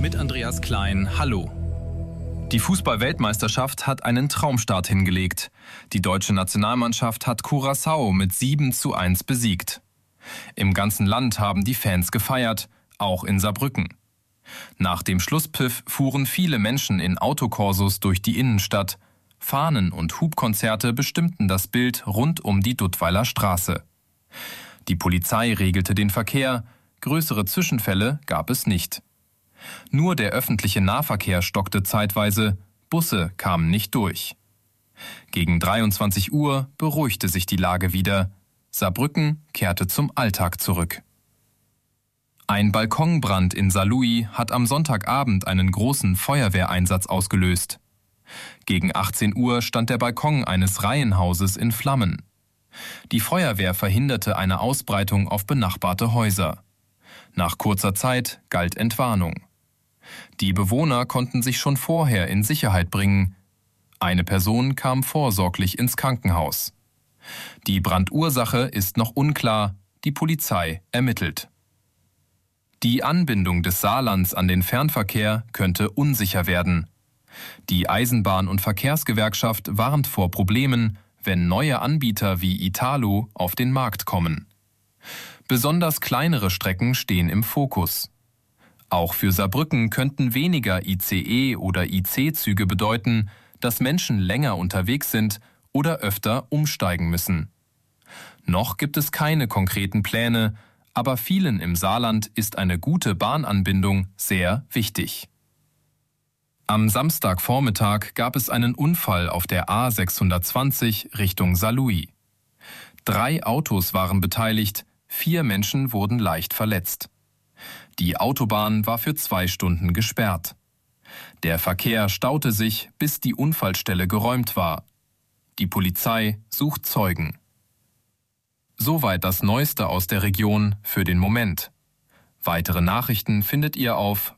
mit Andreas Klein. Hallo. Die Fußball-Weltmeisterschaft hat einen Traumstart hingelegt. Die deutsche Nationalmannschaft hat Curaçao mit 7:1 besiegt. Im ganzen Land haben die Fans gefeiert, auch in Saarbrücken. Nach dem Schlusspfiff fuhren viele Menschen in Autokorsos durch die Innenstadt. Fahnen- und Hubkonzerte bestimmten das Bild rund um die Duttweiler Straße. Die Polizei regelte den Verkehr, größere Zwischenfälle gab es nicht. Nur der öffentliche Nahverkehr stockte zeitweise, Busse kamen nicht durch. Gegen 23 Uhr beruhigte sich die Lage wieder. Saarbrücken kehrte zum Alltag zurück. Ein Balkonbrand in Saarlouis hat am Sonntagabend einen großen Feuerwehreinsatz ausgelöst. Gegen 18 Uhr stand der Balkon eines Reihenhauses in Flammen. Die Feuerwehr verhinderte eine Ausbreitung auf benachbarte Häuser. Nach kurzer Zeit galt Entwarnung. Die Bewohner konnten sich schon vorher in Sicherheit bringen. Eine Person kam vorsorglich ins Krankenhaus. Die Brandursache ist noch unklar, die Polizei ermittelt. Die Anbindung des Saarlands an den Fernverkehr könnte unsicher werden. Die Eisenbahn- und Verkehrsgewerkschaft warnt vor Problemen, wenn neue Anbieter wie Italo auf den Markt kommen. Besonders kleinere Strecken stehen im Fokus. Auch für Saarbrücken könnten weniger ICE- oder IC-Züge bedeuten, dass Menschen länger unterwegs sind oder öfter umsteigen müssen. Noch gibt es keine konkreten Pläne, aber vielen im Saarland ist eine gute Bahnanbindung sehr wichtig. Am Samstagvormittag gab es einen Unfall auf der A620 Richtung Saarlouis. 3 Autos waren beteiligt, 4 Menschen wurden leicht verletzt. Die Autobahn war für 2 Stunden gesperrt. Der Verkehr staute sich, bis die Unfallstelle geräumt war. Die Polizei sucht Zeugen. Soweit das Neueste aus der Region für den Moment. Weitere Nachrichten findet ihr auf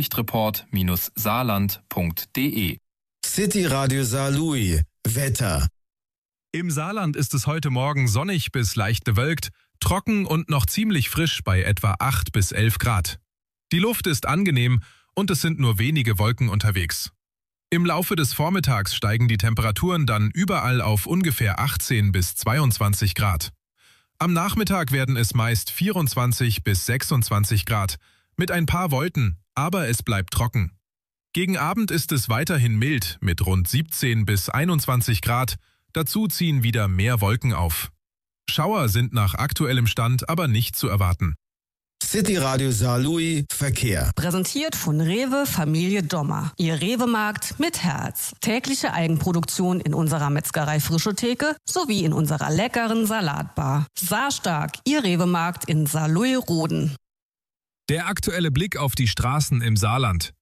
blaulichtreport-saarland.de. City Radio Saarlouis. Wetter. Im Saarland ist es heute Morgen sonnig bis leicht bewölkt, trocken und noch ziemlich frisch bei etwa 8 bis 11 Grad. Die Luft ist angenehm und es sind nur wenige Wolken unterwegs. Im Laufe des Vormittags steigen die Temperaturen dann überall auf ungefähr 18 bis 22 Grad. Am Nachmittag werden es meist 24 bis 26 Grad, mit ein paar Wolken, aber es bleibt trocken. Gegen Abend ist es weiterhin mild mit rund 17 bis 21 Grad, dazu ziehen wieder mehr Wolken auf. Schauer sind nach aktuellem Stand aber nicht zu erwarten. City Radio Saarlouis Verkehr. Präsentiert von Rewe Familie Dommer. Ihr Rewe-Markt mit Herz. Tägliche Eigenproduktion in unserer Metzgerei Frische Theke sowie in unserer leckeren Salatbar. Saarstark, Ihr Rewe-Markt in Saarlouis-Roden. Der aktuelle Blick auf die Straßen im Saarland.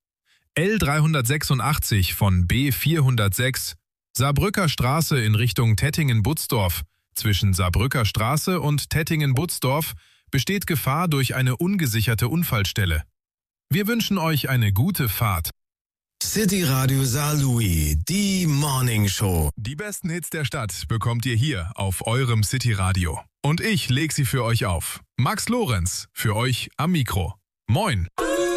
L386 von B406, Saarbrücker Straße in Richtung Tettingen-Butzdorf. Zwischen Saarbrücker Straße und Tettingen-Butzdorf besteht Gefahr durch eine ungesicherte Unfallstelle. Wir wünschen euch eine gute Fahrt. City Radio Saarlouis, die Morning Show. Die besten Hits der Stadt bekommt ihr hier auf eurem City Radio. Und ich leg sie für euch auf. Max Lorenz, für euch am Mikro. Moin!